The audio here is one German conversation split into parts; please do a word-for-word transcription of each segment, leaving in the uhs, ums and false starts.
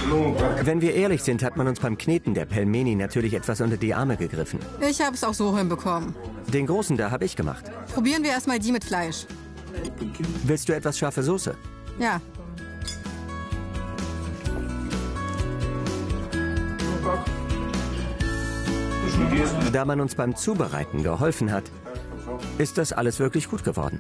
Wenn wir ehrlich sind, hat man uns beim Kneten der Pelmeni natürlich etwas unter die Arme gegriffen. Ich habe es auch so hinbekommen. Den großen da habe ich gemacht. Probieren wir erstmal die mit Fleisch. Willst du etwas scharfe Soße? Ja. Da man uns beim Zubereiten geholfen hat, ist das alles wirklich gut geworden.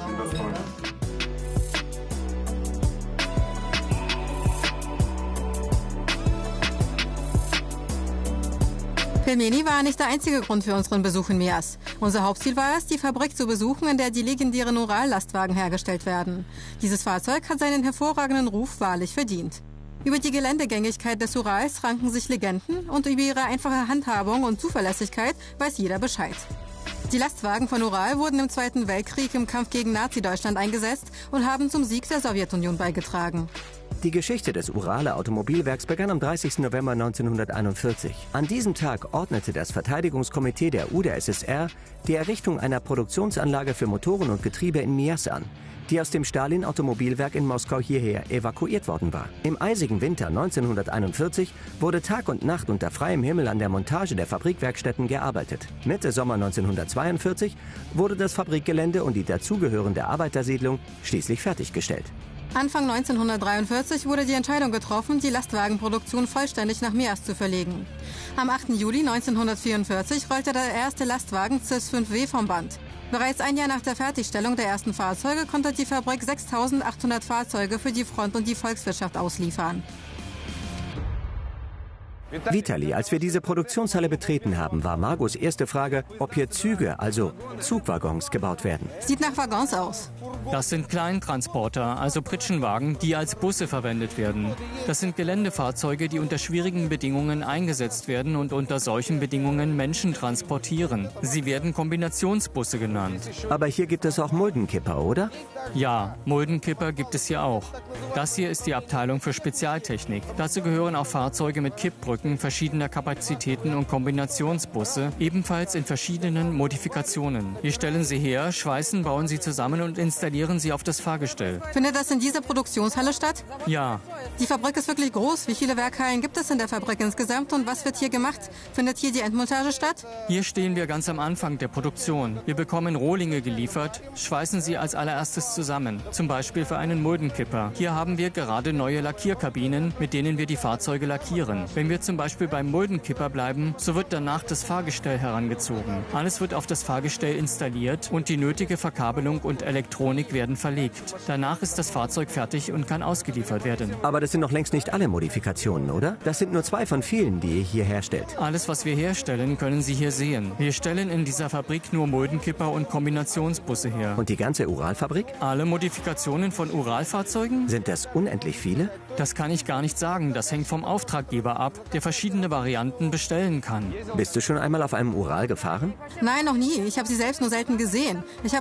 Pelmeni war nicht der einzige Grund für unseren Besuch in Mias. Unser Hauptziel war es, die Fabrik zu besuchen, in der die legendären Ural-Lastwagen hergestellt werden. Dieses Fahrzeug hat seinen hervorragenden Ruf wahrlich verdient. Über die Geländegängigkeit des Urals ranken sich Legenden und über ihre einfache Handhabung und Zuverlässigkeit weiß jeder Bescheid. Die Lastwagen von Ural wurden im Zweiten Weltkrieg im Kampf gegen Nazi-Deutschland eingesetzt und haben zum Sieg der Sowjetunion beigetragen. Die Geschichte des Uraler Automobilwerks begann am dreißigsten November neunzehnhunderteinundvierzig. An diesem Tag ordnete das Verteidigungskomitee der U d S S R die Errichtung einer Produktionsanlage für Motoren und Getriebe in Mias an, die aus dem Stalin-Automobilwerk in Moskau hierher evakuiert worden war. Im eisigen Winter neunzehnhunderteinundvierzig wurde Tag und Nacht unter freiem Himmel an der Montage der Fabrikwerkstätten gearbeitet. Mitte Sommer neunzehnhundertzweiundvierzig wurde das Fabrikgelände und die dazugehörende Arbeitersiedlung schließlich fertiggestellt. Anfang neunzehnhundertdreiundvierzig wurde die Entscheidung getroffen, die Lastwagenproduktion vollständig nach Mias zu verlegen. Am achten Juli neunzehnhundertvierundvierzig rollte der erste Lastwagen C I S fünf W vom Band. Bereits ein Jahr nach der Fertigstellung der ersten Fahrzeuge konnte die Fabrik sechstausendachthundert Fahrzeuge für die Front und die Volkswirtschaft ausliefern. Vitali, als wir diese Produktionshalle betreten haben, war Margos erste Frage, ob hier Züge, also Zugwaggons, gebaut werden. Sieht nach Waggons aus. Das sind Kleintransporter, also Pritschenwagen, die als Busse verwendet werden. Das sind Geländefahrzeuge, die unter schwierigen Bedingungen eingesetzt werden und unter solchen Bedingungen Menschen transportieren. Sie werden Kombinationsbusse genannt. Aber hier gibt es auch Muldenkipper, oder? Ja, Muldenkipper gibt es hier auch. Das hier ist die Abteilung für Spezialtechnik. Dazu gehören auch Fahrzeuge mit Kippbrücken verschiedener Kapazitäten und Kombinationsbusse, ebenfalls in verschiedenen Modifikationen. Wir stellen sie her, schweißen, bauen sie zusammen und installieren sie auf das Fahrgestell. Findet das in dieser Produktionshalle statt? Ja. Die Fabrik ist wirklich groß. Wie viele Werkhallen gibt es in der Fabrik insgesamt und was wird hier gemacht? Findet hier die Endmontage statt? Hier stehen wir ganz am Anfang der Produktion. Wir bekommen Rohlinge geliefert, schweißen sie als allererstes zusammen, zum Beispiel für einen Muldenkipper. Hier haben wir gerade neue Lackierkabinen, mit denen wir die Fahrzeuge lackieren. Wenn wir zum Beispiel beim Muldenkipper bleiben, so wird danach das Fahrgestell herangezogen. Alles wird auf das Fahrgestell installiert und die nötige Verkabelung und Elektronik werden verlegt. Danach ist das Fahrzeug fertig und kann ausgeliefert werden. Aber das sind noch längst nicht alle Modifikationen, oder? Das sind nur zwei von vielen, die ihr hier herstellt. Alles, was wir herstellen, können Sie hier sehen. Wir stellen in dieser Fabrik nur Muldenkipper und Kombinationsbusse her. Und die ganze Uralfabrik? Alle Modifikationen von Uralfahrzeugen? Sind das unendlich viele? Das kann ich gar nicht sagen. Das hängt vom Auftraggeber ab, der verschiedene Varianten bestellen kann. Bist du schon einmal auf einem Ural gefahren? Nein, noch nie. Ich habe sie selbst nur selten gesehen. Ich habe